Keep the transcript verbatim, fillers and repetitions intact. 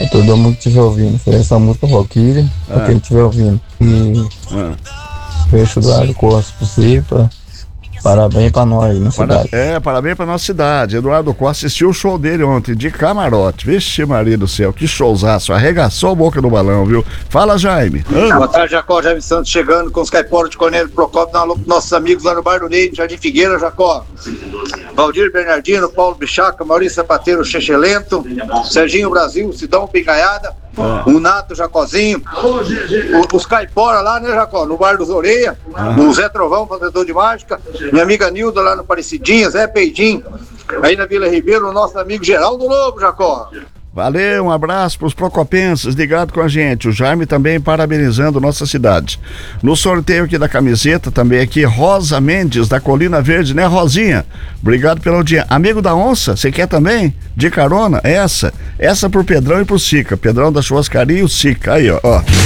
todo mundo que estiver ouvindo, foi essa música Valkyrie, Ah. pra quem estiver ouvindo. E Ah. fecho do Eduardo Costa possível. Parabéns pra nós na Para- cidade. É, parabéns pra nossa cidade. Eduardo Costa assistiu o show dele ontem, de camarote. Vixe, Maria do céu, que showzaço. Arregaçou a boca do balão, viu? Fala, Jaime. Ah. Boa tarde, Jacó. Jaime Santos chegando com os caiporas de Cornélio Procópio, na alô com nossos amigos lá no Bar do Ney, no Jardim Figueira, Jacó. Valdir Bernardino, Paulo Bichaca, Maurício Sapateiro, Chechelento, Serginho Brasil, Sidão Pingaiada, o Nato Jacozinho, o- os caiporas lá, né, Jacó? No Bar dos Oreia, o Zé Trovão, fazedor de mágica, minha amiga Nilda lá no Parecidinha, Zé Peidim, aí na Vila Ribeiro, o nosso amigo Geraldo Lobo, Jacó. Valeu, um abraço pros procopenses ligado com a gente. O Jaime também parabenizando nossa cidade. No sorteio aqui da camiseta, também aqui, Rosa Mendes, da Colina Verde, né, Rosinha? Obrigado pela audiência. Amigo da Onça, você quer também? De carona? Essa. Essa pro Pedrão e pro Sica. Pedrão da churrascaria e o Sica. Aí, ó. ó.